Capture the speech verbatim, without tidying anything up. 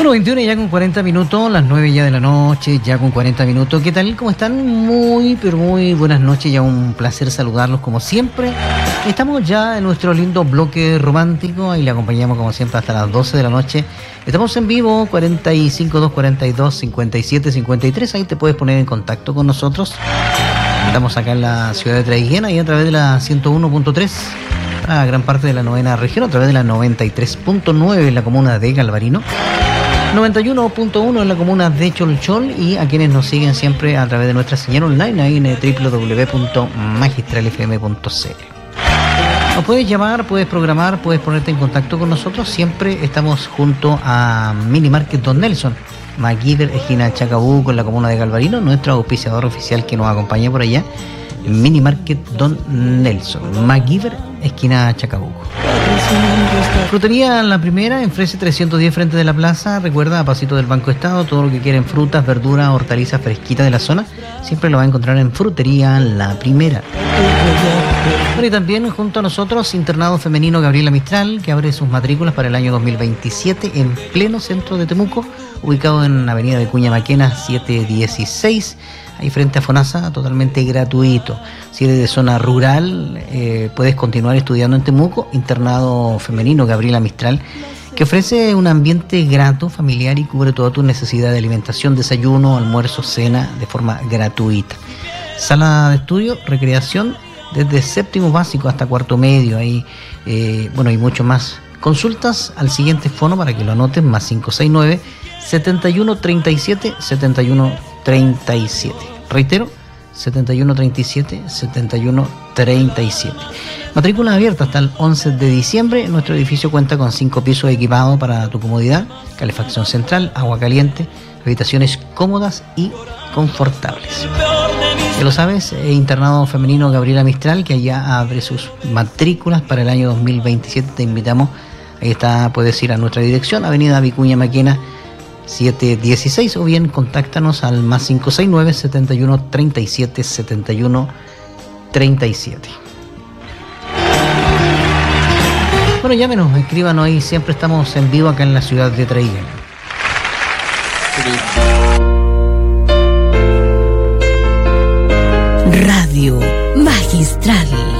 Bueno, veintiuno ya con cuarenta minutos, las nueve ya de la noche, ya con cuarenta minutos. ¿Qué tal? ¿Cómo están? Muy, pero muy buenas noches, ya un placer saludarlos como siempre. Estamos ya en nuestro lindo bloque romántico y le acompañamos como siempre hasta las doce de la noche. Estamos en vivo, cuarenta y cinco, dos cuarenta y dos, cincuenta y siete, cincuenta y tres, ahí te puedes poner en contacto con nosotros. Estamos acá en la ciudad de Traiguén y a través de la ciento uno punto tres, a gran parte de la novena región, a través de la noventa y tres punto nueve en la comuna de Galvarino, noventa y uno punto uno en la comuna de Cholchol, y a quienes nos siguen siempre a través de nuestra señal online ahí en doble u doble u doble u punto magistral f m punto c l. Nos puedes llamar, puedes programar, puedes ponerte en contacto con nosotros. Siempre estamos junto a Mini Market Don Nelson, MacGyver, esquina Chacabuco, en la comuna de Galvarino, nuestro auspiciador oficial que nos acompaña por allá. Mini Market Don Nelson, MacGyver, esquina Chacabuco. Frutería La Primera, en Frese trescientos diez, frente de la plaza. Recuerda, a pasito del Banco Estado, todo lo que quieren, frutas, verduras, hortalizas fresquitas de la zona, siempre lo va a encontrar en Frutería La Primera. Bueno, y también junto a nosotros, Internado Femenino Gabriela Mistral, que abre sus matrículas para el año dos mil veintisiete en pleno centro de Temuco, ubicado en Avenida Vicuña Maquena setecientos dieciséis, ahí frente a FONASA, totalmente gratuito. Si eres de zona rural, eh, puedes continuar estudiando en Temuco. Internado Femenino Gabriela Mistral, que ofrece un ambiente grato, familiar y cubre toda tu necesidad de alimentación, desayuno, almuerzo, cena, de forma gratuita. Sala de estudio, recreación, desde séptimo básico hasta cuarto medio, ahí, eh, bueno, y mucho más. Consultas al siguiente fono para que lo anoten, más cinco seis nueve, setenta y uno treinta y siete, setenta y uno treinta y siete. Reitero, setenta y uno treinta y siete, setenta y uno treinta y siete. Matrícula abierta hasta el once de diciembre. Nuestro edificio cuenta con cinco pisos equipados para tu comodidad, calefacción central, agua caliente, habitaciones cómodas y confortables. Ya lo sabes, Internado Femenino Gabriela Mistral, que allá abre sus matrículas para el año dos mil veintisiete. Te invitamos, ahí está, puedes ir a nuestra dirección, Avenida Vicuña Maquena setecientos dieciséis, o bien contáctanos al más cinco seis nueve, setenta y uno treinta y siete, setenta y uno treinta y siete. Bueno, llámenos, escríbanos ahí, siempre estamos en vivo acá en la ciudad de Traiguén. Radio Magistral.